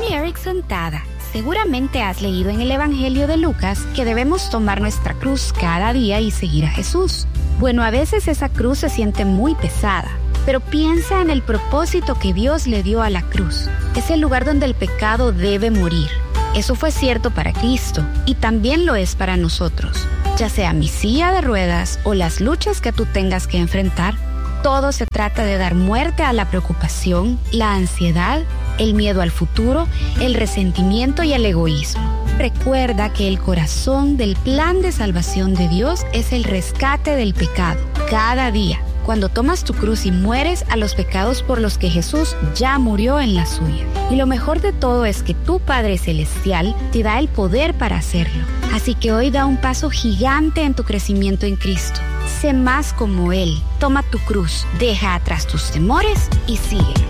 Eric Santada. Seguramente has leído en el Evangelio de Lucas que debemos tomar nuestra cruz cada día y seguir a Jesús. Bueno, a veces esa cruz se siente muy pesada, pero piensa en el propósito que Dios le dio a la cruz. Es el lugar donde el pecado debe morir. Eso fue cierto para Cristo y también lo es para nosotros. Ya sea mi silla de ruedas o las luchas que tú tengas que enfrentar, todo se trata de dar muerte a la preocupación, la ansiedad, el miedo al futuro, el resentimiento y el egoísmo. Recuerda que el corazón del plan de salvación de Dios es el rescate del pecado. Cada día, cuando tomas tu cruz y mueres a los pecados por los que Jesús ya murió en la suya. Y lo mejor de todo es que tu Padre Celestial te da el poder para hacerlo. Así que hoy da un paso gigante en tu crecimiento en Cristo. Sé más como Él. Toma tu cruz, deja atrás tus temores y síguelo.